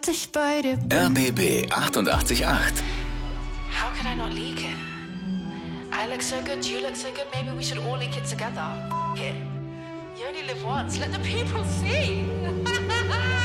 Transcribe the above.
ich bei dir bin. RBB 88.8. How could I not leak it? I look so good, you look so good, maybe we should all leak it together. F it. You only live once, let the people see.